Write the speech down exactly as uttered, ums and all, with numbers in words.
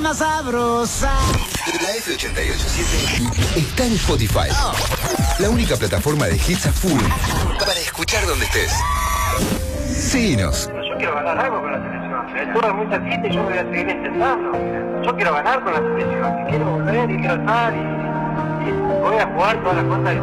Más sabrosa. La F ochenta y ocho punto siete está en Spotify. La única plataforma de hits a full para escuchar donde estés. Síguenos. Yo quiero ganar algo con la selección. El tour es muy cerquita y yo voy a seguir intentando. Yo quiero ganar con la selección. Y quiero volver y quiero estar y, y voy a jugar todas las cosas.